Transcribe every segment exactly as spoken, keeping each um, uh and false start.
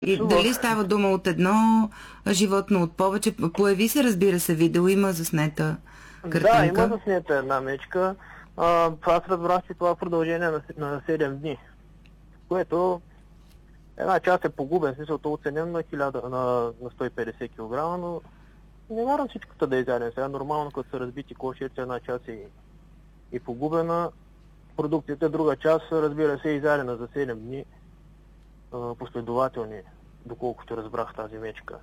И Чувах. дали става дума от едно животно, от повече? Появи се, разбира се, видео, има заснета Да, има картинка. заснета една мечка. А, аз разбрах, че това е продължение на, на седем дни, което една част е погубен, смисъл, то оценен на, хиляда, на, на сто и петдесет килограма, но не вярвам всичката да е изяден. Сега нормално, като са разбити кошерите, една част е и погубена. Продукцията, друга част, разбира се, е изядена за седем дни а, последователни, доколкото разбрах тази мечка.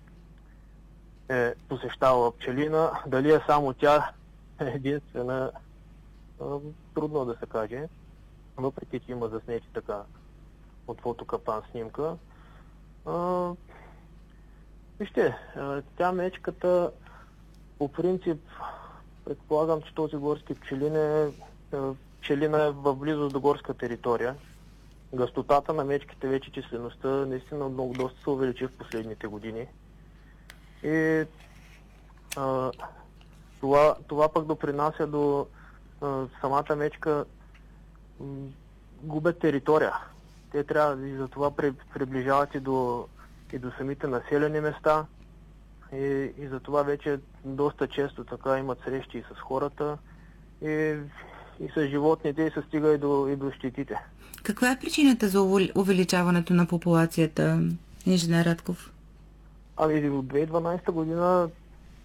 Е посещавала пчелина. Дали е само тя е единствена, а, трудно да се каже. Въпреки че има заснети така от фотокапан снимка. А, вижте, а, тя мечката по принцип предполагам, че този горски пчелин е, пчелина е в близост до горска територия. Гъстотата на мечките, вече числеността, наистина много доста се увеличи в последните години. И а, това, това пък допринася до а, самата мечка м, губят територия. Те трябва и за това при, приближават и до, и до самите населени места. И, и за това вече доста често така имат срещи и с хората, и, и с животните, и се стига и до, и до щетите. Каква е причината за увеличаването на популацията, инженер Радков? Ами от две хиляди и дванадесета година